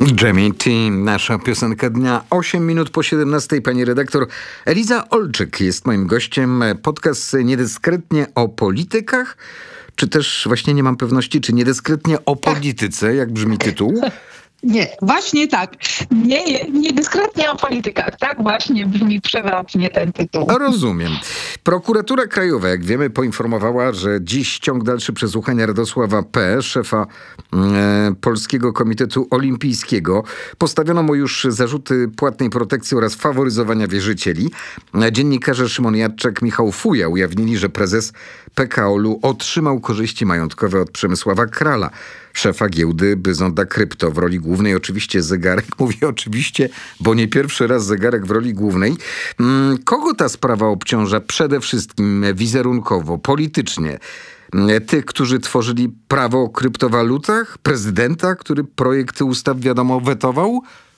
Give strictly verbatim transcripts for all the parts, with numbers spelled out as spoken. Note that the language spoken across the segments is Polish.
Jamie Team, nasza piosenka dnia, osiem minut po siedemnastej. Pani redaktor Eliza Olczyk jest moim gościem. Podcast niedyskretnie o politykach, czy też właśnie nie mam pewności, czy niedyskretnie o polityce, jak brzmi tytuł? Nie, właśnie tak. Nie, nie dyskretnie o politykach. Tak właśnie brzmi przewrotnie ten tytuł. Rozumiem. Prokuratura Krajowa, jak wiemy, poinformowała, że dziś ciąg dalszy przesłuchania Radosława P., szefa e, Polskiego Komitetu Olimpijskiego. Postawiono mu już zarzuty płatnej protekcji oraz faworyzowania wierzycieli. Dziennikarze Szymon Jadczak, Michał Fuja ujawnili, że prezes P K O L-u otrzymał korzyści majątkowe od Przemysława Krala, szefa giełdy Zonda Krypto. W roli głównej oczywiście zegarek. Mówię oczywiście, bo nie pierwszy raz zegarek w roli głównej. Kogo ta sprawa obciąża przede wszystkim wizerunkowo, politycznie? Tych, którzy tworzyli prawo o kryptowalutach? Prezydenta, który projekty ustaw, wiadomo, wetował?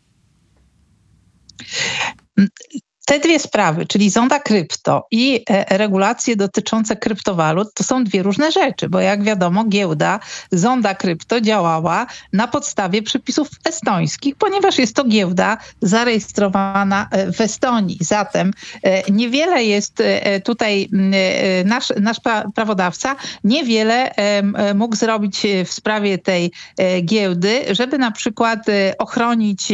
Te dwie sprawy, czyli Zonda Krypto i regulacje dotyczące kryptowalut, to są dwie różne rzeczy, bo jak wiadomo, giełda Zonda Krypto działała na podstawie przepisów estońskich, ponieważ jest to giełda zarejestrowana w Estonii. Zatem niewiele jest tutaj, nasz, nasz prawodawca niewiele mógł zrobić w sprawie tej giełdy, żeby na przykład ochronić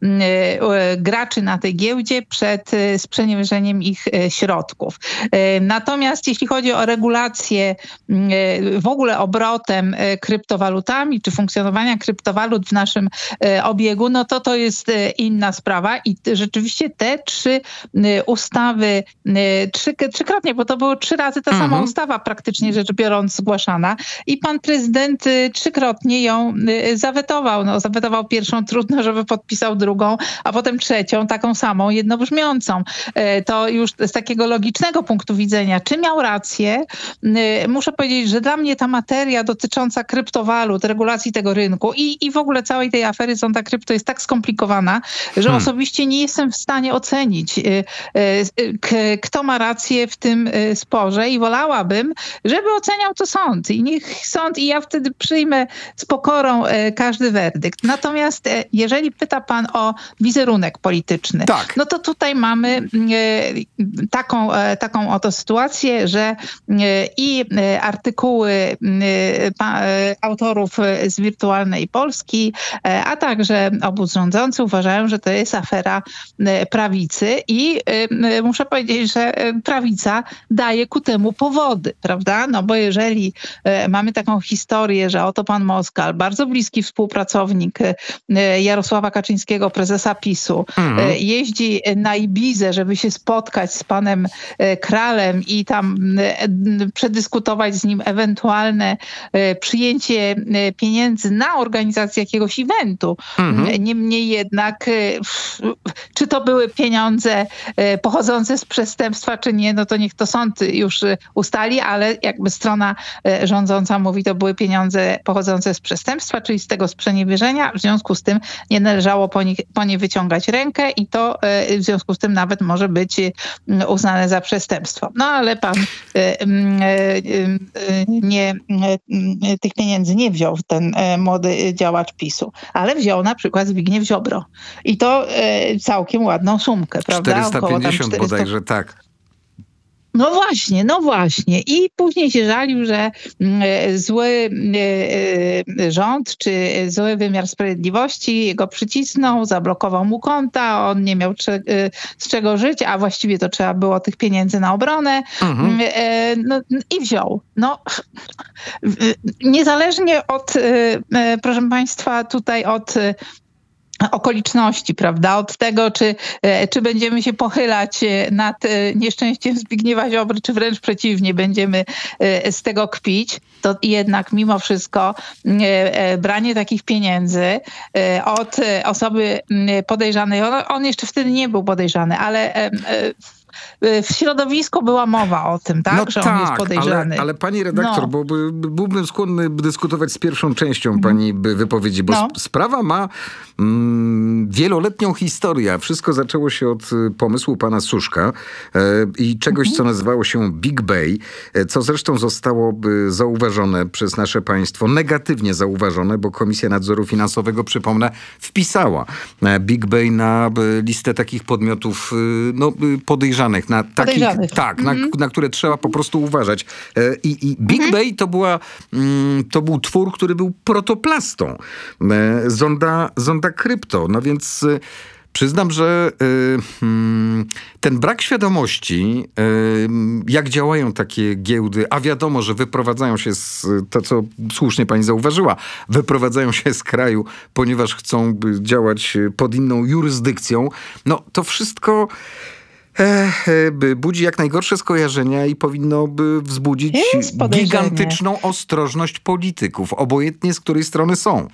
graczy na tej giełdzie przed sprzeniewierzeniem ich środków. Natomiast jeśli chodzi o regulację w ogóle obrotem kryptowalutami, czy funkcjonowania kryptowalut w naszym obiegu, no to to jest inna sprawa i rzeczywiście te trzy ustawy, trzy, trzykrotnie, bo to było trzy razy ta mhm. sama ustawa praktycznie rzecz biorąc zgłaszana i pan prezydent trzykrotnie ją zawetował. No, zawetował pierwszą, trudno, żeby podpisał drugą, a potem trzecią, taką samą, jednobrzmiącą. To już z takiego logicznego punktu widzenia, czy miał rację, muszę powiedzieć, że dla mnie ta materia dotycząca kryptowalut, regulacji tego rynku i, i w ogóle całej tej afery Zonda Krypto jest tak skomplikowana, że hmm. osobiście nie jestem w stanie ocenić, k- kto ma rację w tym sporze i wolałabym, żeby oceniał to sąd. I niech sąd i ja wtedy przyjmę z pokorą każdy werdykt. Natomiast jeżeli pyta pan o wizerunek polityczny, tak. no to tutaj mamy Mamy taką, taką oto sytuację, że i artykuły autorów z Wirtualnej Polski, a także obóz rządzący uważają, że to jest afera prawicy i muszę powiedzieć, że prawica daje ku temu powody, prawda? No bo jeżeli mamy taką historię, że oto pan Moskal, bardzo bliski współpracownik Jarosława Kaczyńskiego, prezesa PiSu, mhm. jeździ na Ibizę, żeby się spotkać z panem Kralem i tam przedyskutować z nim ewentualne przyjęcie pieniędzy na organizację jakiegoś eventu. Mhm. Niemniej jednak, czy to były pieniądze pochodzące z przestępstwa, czy nie, no to niech to sąd już ustali, ale jakby strona rządząca mówi, to były pieniądze pochodzące z przestępstwa, czyli z tego sprzeniewierzenia. W związku z tym nie należało po, nich, po nie wyciągać rękę i to w związku z tym nawet może być uznane za przestępstwo. No ale pan nie, tych pieniędzy nie wziął ten młody działacz PiSu, ale wziął na przykład Zbigniew Ziobro. I to całkiem ładną sumkę, prawda? czterysta pięćdziesiąt czterysta bodajże, tak. No właśnie, no właśnie. I później się żalił, że zły rząd czy zły wymiar sprawiedliwości go przycisnął, zablokował mu konta, on nie miał z czego żyć, a właściwie to trzeba było tych pieniędzy na obronę mhm. no, i wziął. No, niezależnie od, proszę państwa, tutaj od okoliczności, prawda? Od tego, czy, czy będziemy się pochylać nad nieszczęściem Zbigniewa Ziobry, czy wręcz przeciwnie, będziemy z tego kpić, to jednak mimo wszystko branie takich pieniędzy od osoby podejrzanej, on, on jeszcze wtedy nie był podejrzany, ale w środowisku była mowa o tym, tak, no że tak, on jest podejrzany. Ale, ale pani redaktor, no. bo by, byłbym skłonny dyskutować z pierwszą częścią mhm. pani wypowiedzi, bo no. sprawa ma mm, wieloletnią historię. Wszystko zaczęło się od pomysłu pana Suszka e, i czegoś, mhm. co nazywało się Big Bay, co zresztą zostało zauważone przez nasze państwo, negatywnie zauważone, bo Komisja Nadzoru Finansowego, przypomnę, wpisała Big Bay na listę takich podmiotów no, podejrzanych, na takich, podejrzanych. tak, mm-hmm. na, na które trzeba po prostu uważać. I, i Big mm-hmm. Bay to była, to był twór, który był protoplastą zonda, zonda krypto. No więc przyznam, że y, ten brak świadomości, y, jak działają takie giełdy, a wiadomo, że wyprowadzają się z, to co słusznie pani zauważyła, wyprowadzają się z kraju, ponieważ chcą działać pod inną jurysdykcją, no to wszystko by budzi jak najgorsze skojarzenia i powinno by wzbudzić gigantyczną ostrożność polityków, obojętnie z której strony są.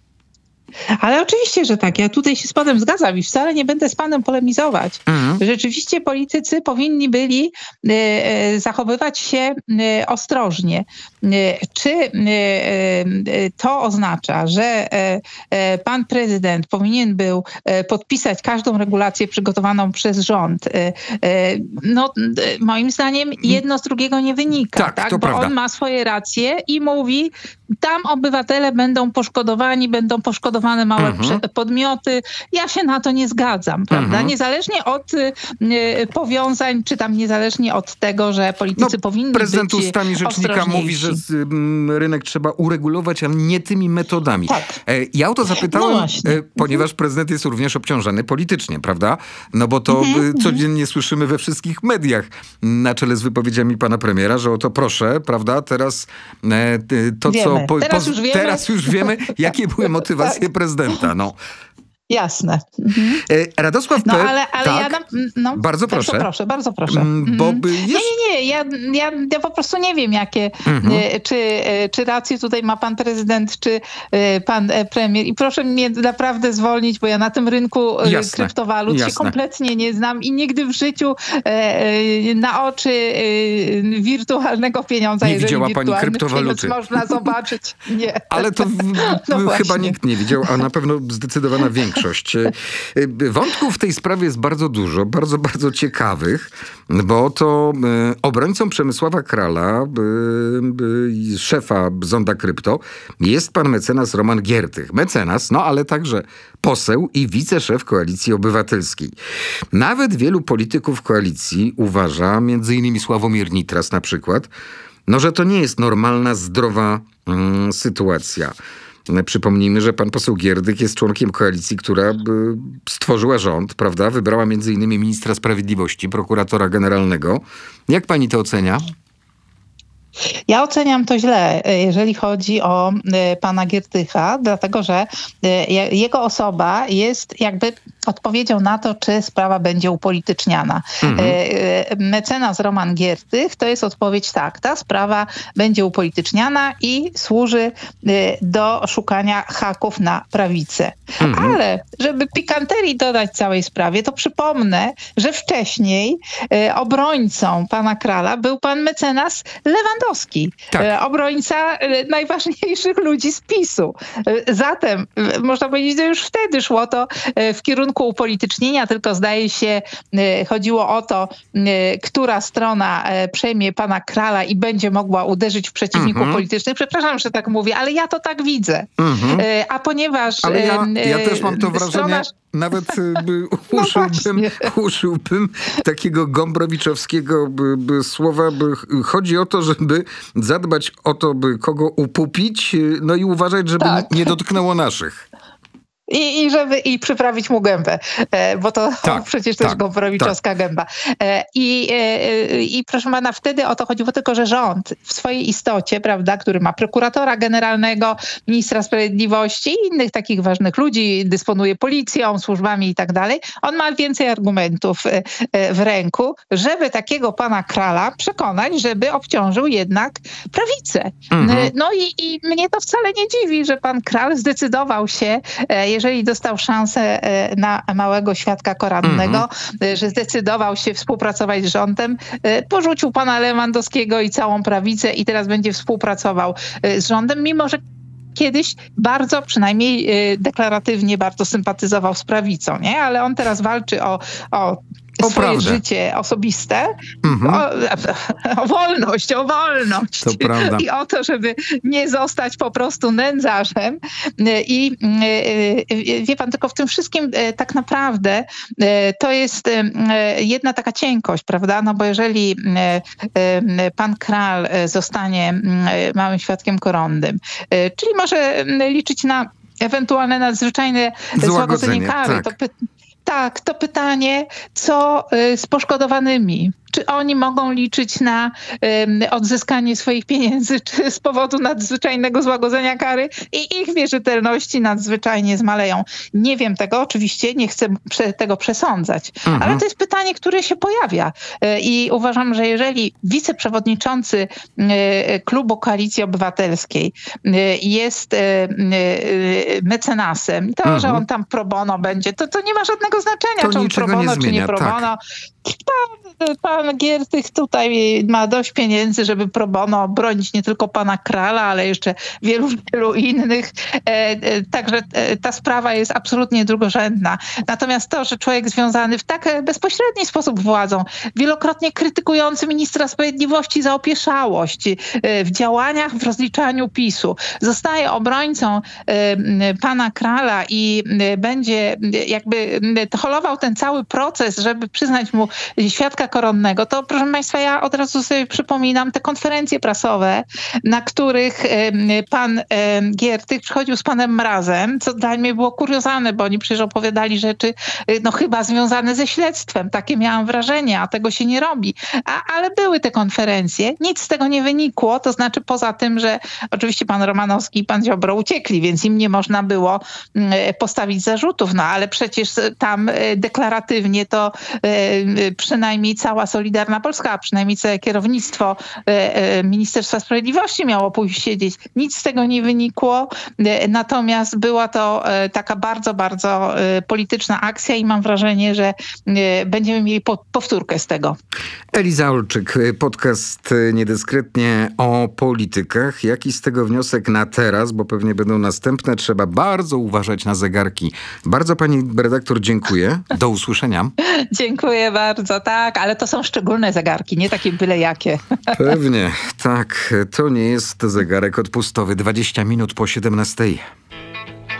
Ale oczywiście, że tak. Ja tutaj się z panem zgadzam i wcale nie będę z panem polemizować. Mhm. Rzeczywiście politycy powinni byli e, e, zachowywać się e, ostrożnie. E, czy e, e, to oznacza, że e, e, pan prezydent powinien był e, podpisać każdą regulację przygotowaną przez rząd? E, e, no, e, moim zdaniem jedno z drugiego nie wynika. Tak, tak? to Bo prawda. on ma swoje racje i mówi, tam obywatele będą poszkodowani, będą poszkodowani małe mhm. podmioty. Ja się na to nie zgadzam, prawda? Mhm. Niezależnie od y, powiązań, czy tam niezależnie od tego, że politycy no, powinni prezydent być ustami rzecznika mówi, że z, m, rynek trzeba uregulować, a nie tymi metodami. Tak. E, ja o to zapytałem, no e, ponieważ mhm. prezydent jest również obciążany politycznie, prawda? No bo to mhm. codziennie słyszymy we wszystkich mediach, na czele z wypowiedziami pana premiera, że oto proszę, prawda? Teraz e, to, wiemy. co... Po, teraz, po, już wiemy. teraz już wiemy, jakie były motywacje tak. prezydenta. No. Jasne. Mhm. Radosław P. No ale, ale tak, ja... Na, no, bardzo proszę. Bardzo proszę, bardzo proszę. Bo by jest... Nie, nie, nie. Ja, ja, ja po prostu nie wiem, jakie... Mhm. Czy, czy rację tutaj ma pan prezydent, czy pan premier. I proszę mnie naprawdę zwolnić, bo ja na tym rynku jasne, kryptowalut jasne. się kompletnie nie znam i nigdy w życiu e, na oczy e, wirtualnego pieniądza, nie widziała pani kryptowaluty. Można zobaczyć. Nie. Ale to w, no chyba nikt nie widział, a na pewno zdecydowana większość. Wątków w tej sprawie jest bardzo dużo, bardzo, bardzo ciekawych, bo to obrońcą Przemysława Krala, szefa Zonda Krypto, jest pan mecenas Roman Giertych. Mecenas, no ale także poseł i wiceszef Koalicji Obywatelskiej. Nawet wielu polityków koalicji uważa, między innymi Sławomir Nitras na przykład, no że to nie jest normalna, zdrowa mm, sytuacja. Przypomnijmy, że pan poseł Giertych jest członkiem koalicji, która stworzyła rząd, prawda? Wybrała między innymi ministra sprawiedliwości, prokuratora generalnego. Jak pani to ocenia? Ja oceniam to źle, jeżeli chodzi o pana Giertycha, dlatego że jego osoba jest jakby odpowiedzią na to, czy sprawa będzie upolityczniana. Mhm. Mecenas Roman Giertych to jest odpowiedź tak, ta sprawa będzie upolityczniana i służy do szukania haków na prawicę. Mhm. Ale żeby pikanterii dodać całej sprawie, to przypomnę, że wcześniej obrońcą pana Krala był pan mecenas Lewandowski. Tak. Obrońca najważniejszych ludzi z PiSu. Zatem można powiedzieć, że już wtedy szło to w kierunku upolitycznienia, tylko zdaje się chodziło o to, która strona przejmie pana Krala i będzie mogła uderzyć w przeciwników mm-hmm. politycznych. Przepraszam, że tak mówię, ale ja to tak widzę. Mm-hmm. A ponieważ... Ale ja, ja też mam to wrażenie... Strona... Nawet by uszyłbym, no uszyłbym takiego gombrowiczowskiego by, by słowa. By, chodzi o to, żeby zadbać o to, by kogo upupić, no i uważać, żeby tak. nie dotknęło naszych. I, i żeby i przyprawić mu gębę, bo to tak, przecież też tak, gombrowiczowska tak. gęba. I, i, I proszę pana, wtedy o to chodziło tylko, że rząd w swojej istocie, prawda, który ma prokuratora generalnego, ministra sprawiedliwości i innych takich ważnych ludzi, dysponuje policją, służbami i tak dalej, on ma więcej argumentów w ręku, żeby takiego pana Krala przekonać, żeby obciążył jednak prawicę. Mhm. No i, i mnie to wcale nie dziwi, że pan Kral zdecydował się, jeżeli jeżeli dostał szansę na małego świadka koronnego, mm-hmm. że zdecydował się współpracować z rządem, porzucił pana Lewandowskiego i całą prawicę i teraz będzie współpracował z rządem, mimo że kiedyś bardzo, przynajmniej deklaratywnie bardzo sympatyzował z prawicą, nie? Ale on teraz walczy o, o O swoje prawdę. życie osobiste, Mhm. o, o wolność, o wolność. To prawda. I o to, żeby nie zostać po prostu nędzarzem. I wie pan, tylko w tym wszystkim tak naprawdę to jest jedna taka cienkość, prawda? No bo jeżeli pan Kral zostanie małym świadkiem koronnym, czyli może liczyć na ewentualne nadzwyczajne złagodzenie kary, tak. to py- Tak, to pytanie, co z poszkodowanymi? Czy oni mogą liczyć na um, odzyskanie swoich pieniędzy, czy z powodu nadzwyczajnego złagodzenia kary i ich wierzytelności nadzwyczajnie zmaleją? Nie wiem tego, oczywiście nie chcę prze, tego przesądzać, mhm. ale to jest pytanie, które się pojawia i uważam, że jeżeli wiceprzewodniczący klubu Koalicji Obywatelskiej jest mecenasem, to, mhm. że on tam pro bono będzie, to, to nie ma żadnego znaczenia, to czy on pro bono, czy nie pro tak. bono. Pan, pan Giertych tutaj ma dość pieniędzy, żeby pro bono bronić nie tylko pana Krala, ale jeszcze wielu, wielu innych. E, e, także e, ta sprawa jest absolutnie drugorzędna. Natomiast to, że człowiek związany w tak bezpośredni sposób władzą, wielokrotnie krytykujący ministra sprawiedliwości za opieszałość e, w działaniach, w rozliczaniu PiSu, zostaje obrońcą e, pana Krala i e, będzie jakby holował ten cały proces, żeby przyznać mu świadka koronnego, to proszę państwa, ja od razu sobie przypominam te konferencje prasowe, na których pan Giertych przychodził z panem Mrazem, co dla mnie było kuriozalne, bo oni przecież opowiadali rzeczy no chyba związane ze śledztwem. Takie miałam wrażenie, a tego się nie robi. A, ale były te konferencje, nic z tego nie wynikło, to znaczy poza tym, że oczywiście pan Romanowski i pan Ziobro uciekli, więc im nie można było postawić zarzutów, no ale przecież tam deklaratywnie to przynajmniej cała Solidarna Polska, a przynajmniej całe kierownictwo Ministerstwa Sprawiedliwości miało pójść siedzieć. Nic z tego nie wynikło, natomiast była to taka bardzo, bardzo polityczna akcja i mam wrażenie, że będziemy mieli powtórkę z tego. Eliza Olczyk, podcast Niedyskretnie o politykach. Jaki z tego wniosek na teraz, bo pewnie będą następne, trzeba bardzo uważać na zegarki. Bardzo pani redaktor dziękuję. Do usłyszenia. Dziękuję bardzo, tak, ale to są szczególne zegarki, nie takie byle jakie. Pewnie, tak. To nie jest zegarek odpustowy. dwadzieścia minut po siedemnastej.